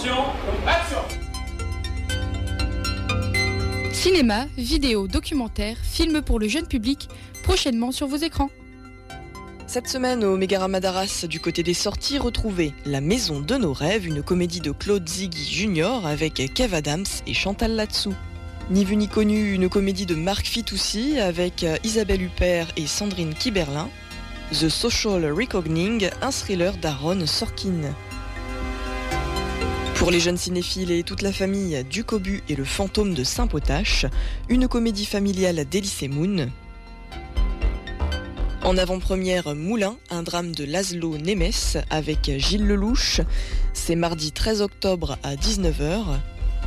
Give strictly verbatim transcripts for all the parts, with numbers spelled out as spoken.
Attention, action! Cinéma, vidéo, documentaire, films pour le jeune public, prochainement sur vos écrans. Cette semaine, au Mégarama d'Arras, du côté des sorties, retrouvez La Maison de nos rêves, une comédie de Claude Ziggy junior avec Kev Adams et Chantal Latsou. Ni vu ni connu, une comédie de Marc Fitoussi avec Isabelle Huppert et Sandrine Kiberlin. The Social Reckoning, un thriller d'Aaron Sorkin. Pour les jeunes cinéphiles et toute la famille, Du Cobu et le fantôme de Saint-Potache, une comédie familiale d'Elysée Moon. En avant-première, Moulin, un drame de Laszlo Nemes avec Gilles Lelouch. C'est mardi treize octobre à dix-neuf heures.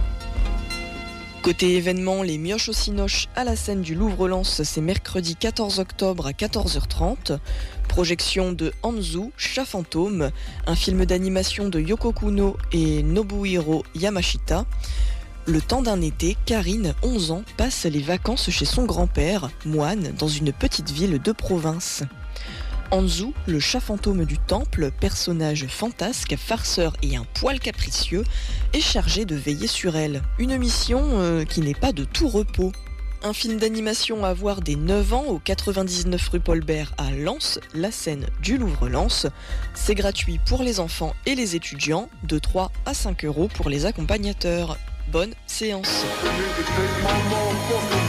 Côté événement, les Mioches au Cinoche à la scène du Louvre-Lens, c'est mercredi quatorze octobre à quatorze heures trente. Projection de Anzu, Chat fantôme, un film d'animation de Yoko Kuno et Nobuhiro Yamashita. Le temps d'un été, Karine, onze ans, passe les vacances chez son grand-père, moine, dans une petite ville de province. Anzu, le chat fantôme du temple, personnage fantasque, farceur et un poil capricieux, est chargé de veiller sur elle. Une mission euh, qui n'est pas de tout repos. Un film d'animation à voir dès neuf ans au quatre-vingt-dix-neuf rue Paul Bert à Lens, la scène du Louvre-Lens. C'est gratuit pour les enfants et les étudiants, de trois à cinq euros pour les accompagnateurs. Bonne séance.